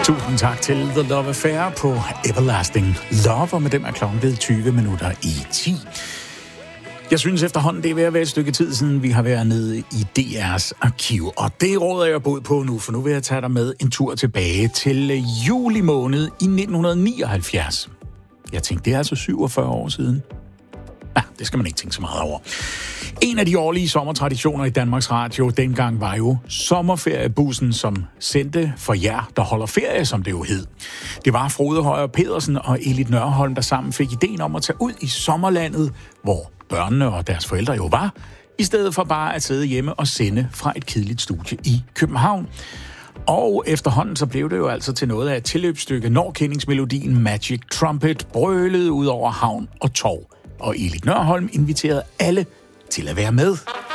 Tusind tak til The Love Affair på Everlasting Love, og med dem er klokken blevet 20 minutter i 10. Jeg synes efterhånden, det er ved at være et stykke tid siden, vi har været nede i DR's arkiv, og det råder jeg bod på nu, for nu vil jeg tage dig med en tur tilbage til juli måned i 1979. Jeg tænkte, det er altså 47 år siden. Ja, det skal man ikke tænke så meget over. En af de årlige sommertraditioner i Danmarks Radio dengang var jo sommerferiebussen, som sendte for jer, der holder ferie, som det jo hed. Det var Frode Højer Pedersen og Elit Nørholm, der sammen fik ideen om at tage ud i sommerlandet, hvor børnene og deres forældre jo var, i stedet for bare at sidde hjemme og sende fra et kedeligt studie i København. Og efterhånden så blev det jo altså til noget af et tilløbsstykke, når kendingsmelodien Magic Trumpet brølede ud over havn og torv. Og Elit Nørholm inviterede alle til at være med.